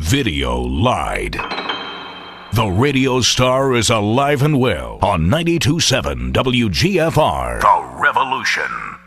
video lied. The radio star is alive and well on 92.7 WGFR. The Revolution.